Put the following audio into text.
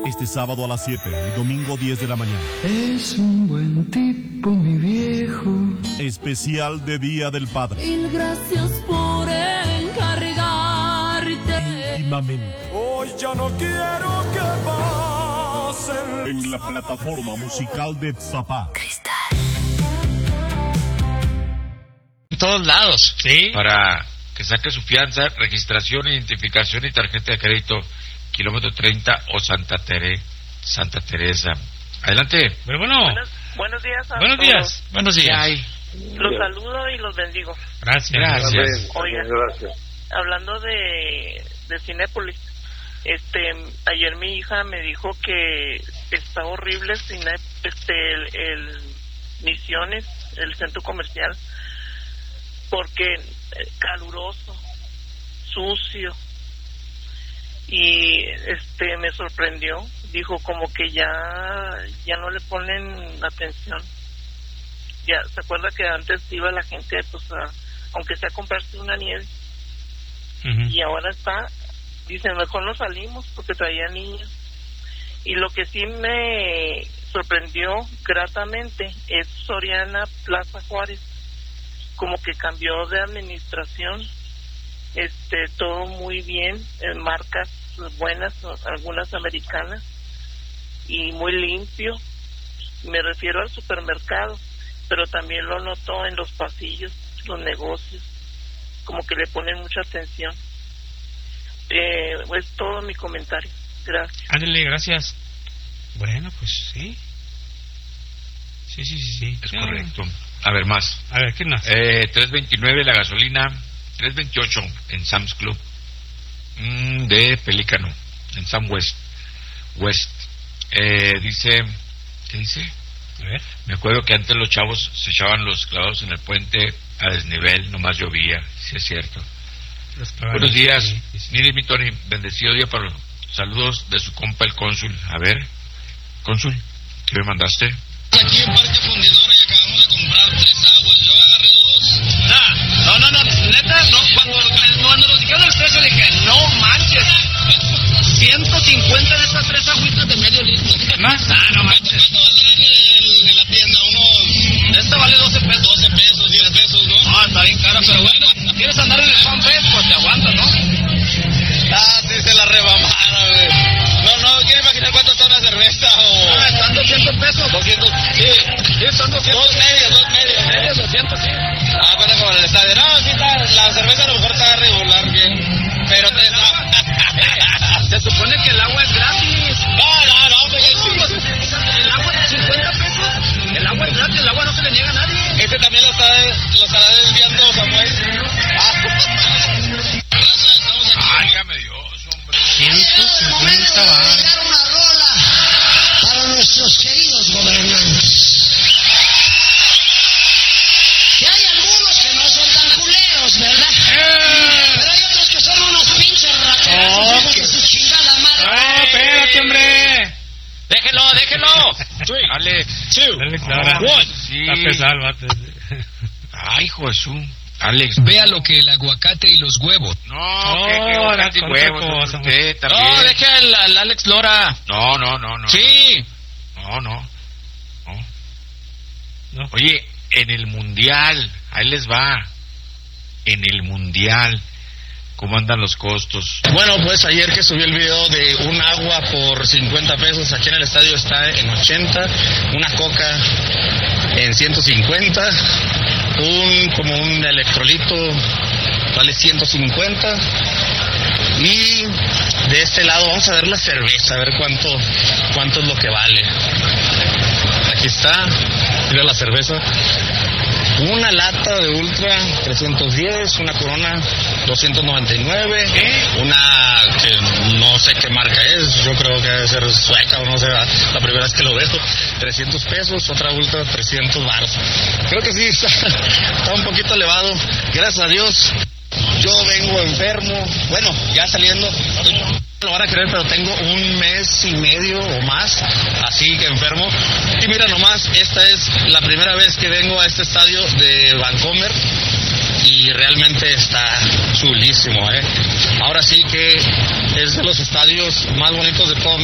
Este sábado a las 7 y domingo 10 de la mañana. Es un buen tipo, mi viejo. Especial de Día del Padre. Mil gracias por encargarte. Íntimamente. Hoy ya no quiero que pasen. En la plataforma musical de Zapá. En todos lados. Sí. Para que saque su fianza, registración, identificación y tarjeta de crédito. Kilómetro 30 o Santa Teresa. Adelante. Pero bueno. Buenos días a Buenos todos. días. Buenos días. Los saludo y los bendigo. Gracias. Oigan, hablando de Cinépolis, ayer mi hija me dijo que está horrible el Misiones, el centro comercial, porque caluroso, sucio. Y me sorprendió, dijo como que ya no le ponen atención. Ya se acuerda que antes iba la gente pues aunque sea a comprarse una nieve. Uh-huh. Y ahora dicen mejor no salimos porque traía niños. Y lo que sí me sorprendió gratamente es Soriana Plaza Juárez, como que cambió de administración. Todo muy bien, marcas buenas, algunas americanas, y muy limpio. Me refiero al supermercado, pero también lo noto en los pasillos, los negocios, como que le ponen mucha atención. Es todo mi comentario. Gracias. Ándale, gracias. Bueno, pues sí. Sí. Es correcto. A ver, más. A ver, ¿qué más? 3.29 la gasolina, 3.28 en Sam's Club de Pelícano, en Sam West. Dice, ¿qué dice? A ver. Me acuerdo que antes los chavos se echaban los clavados en el puente a desnivel, nomás llovía, sí es cierto. Buenos días, Sí. mire mi Tony, bendecido día para los saludos de su compa el cónsul. A ver, cónsul, ¿qué me mandaste? Aquí en Parque Fundidora y acabamos de comprar 3 aguas. Yo agarré 2. No, neta, no. Cuando nos dijeron el precio dije, no manches. 150 de esas 3 agüitas de medio litro. ¿Más? No manches. ¿Cuánto valdrá en la tienda? Esta vale 12 pesos. 12 pesos, 10 pesos, ¿no? No, está bien cara, pero bueno. ¿Quieres andar en el fanfest? Pues te aguanta, ¿no? Sí, se la rebamara, güey. No quiero imaginar cuánto está una cerveza o... están 200 pesos. 200, sí, son 200. Dos medios, 200, sí. Cuenta como en el estadio. No, sí, la cerveza a lo mejor está regular bien, pero se supone que el agua es gratis. No, hombre. El agua es 50 pesos. El agua es gratis, el agua no se le niega a nadie. Este también lo estará desviando Samuel. Estamos aquí. Válgame Dios, hombre. 150 baros. Una rola para nuestros queridos gobernantes. Que hay algunos que no son tan culeros, ¿verdad? Pero hay otros que son unos pinches rateros, hijos de su chingada madre. ¡Oh, espérate, hombre! Déjelo. Alex. Dale, Clara. Sí. Está pesado el vato. Ay, hijo de su. Alex. Vea lo que el aguacate y los huevos. No, que aguacate y huevos. cosa, Usted también. No, deje al Alex Lora. No. Sí. No. No. Oye, en el Mundial, ahí les va. En el Mundial, ¿cómo andan los costos? Bueno, pues ayer que subí el video de un agua por 50 pesos, aquí en el estadio está en 80, una coca en 150, como un electrolito vale 150, y de este lado vamos a ver la cerveza, a ver cuánto es lo que vale. Aquí está, mira la cerveza. Una lata de Ultra 310, una Corona 299, una que no sé qué marca es, yo creo que debe ser sueca o no sé, la primera vez que lo veo, 300 pesos, otra Ultra 300 baros. Creo que sí, está un poquito elevado, gracias a Dios. Yo vengo enfermo, bueno, ya saliendo, no lo van a creer, pero tengo 1 mes y medio o más, así que enfermo. Y mira nomás, esta es la primera vez que vengo a este estadio de Vancomer y realmente está chulísimo, Ahora sí que es de los estadios más bonitos de todo